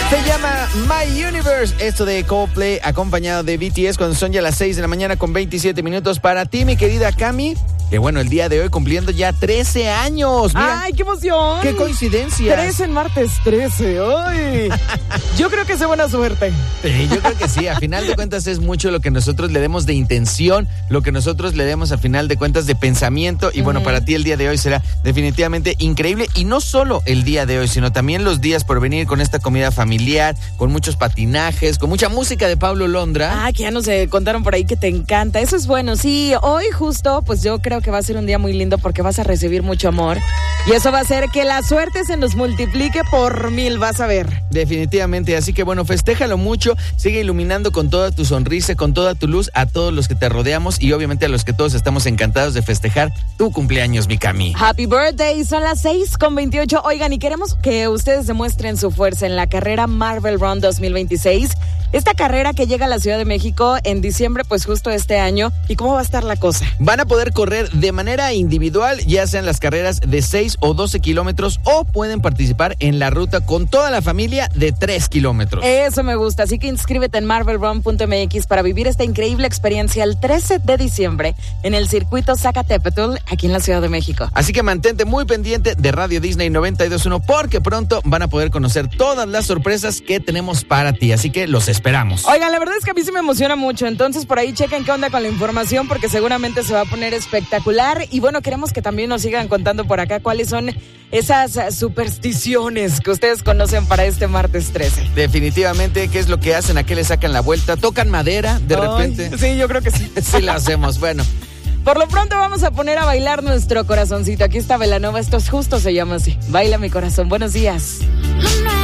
Se llama My Universe, esto de Coldplay acompañado de BTS cuando son ya las 6 de la mañana con 27 minutos para ti, mi querida Cami. Que bueno, el día de hoy cumpliendo ya 13 años. Mira, ¡ay, qué emoción! ¡Qué coincidencia! 13 en martes 13, ¡ay! Yo creo que es de buena suerte. Sí, yo creo que sí, a final de cuentas es mucho lo que nosotros le demos de intención, lo que nosotros le demos a final de cuentas de pensamiento y bueno, para ti el día de hoy será definitivamente increíble y no solo el día de hoy, sino también los días por venir con esta comida familiar, con muchos patinajes, con mucha música de Paulo Londra. Ah, que ya nos contaron por ahí que te encanta, eso es bueno, sí, hoy justo pues yo creo que va a ser un día muy lindo porque vas a recibir mucho amor y eso va a hacer que la suerte se nos multiplique por 1000, vas a ver. Definitivamente, así que bueno, festéjalo mucho, sigue iluminando con toda tu sonrisa, con toda tu luz a todos los que te rodeamos y obviamente a los que todos estamos encantados de festejar tu cumpleaños, mi Cami. Happy birthday, son las 6:28. Oigan, y queremos que ustedes demuestren su fuerza en la carrera Marvel Run 2026. Esta carrera que llega a la Ciudad de México en diciembre, pues justo este año. ¿Y cómo va a estar la cosa? Van a poder correr de manera individual, ya sean las carreras de 6 o 12 kilómetros, o pueden participar en la ruta con toda la familia de 3 kilómetros. Eso me gusta, así que inscríbete en marvelrun.mx para vivir esta increíble experiencia el 13 de diciembre en el circuito Zacatepetl, aquí en la Ciudad de México. Así que mantente muy pendiente de Radio Disney 92.1 porque pronto van a poder conocer todas las sorpresas que tenemos para ti, así que los esperamos. Oigan, la verdad es que a mí sí me emociona mucho, entonces por ahí chequen qué onda con la información porque seguramente se va a poner espectacular y bueno, queremos que también nos sigan contando por acá cuáles son esas supersticiones que ustedes conocen para este martes 13. Definitivamente, ¿qué es lo que hacen? ¿A qué le sacan la vuelta? ¿Tocan madera de repente? Sí, yo creo que sí. Sí lo hacemos, bueno. Por lo pronto vamos a poner a bailar nuestro corazoncito. Aquí está Belanova, esto justo se llama así. Baila mi corazón, buenos días.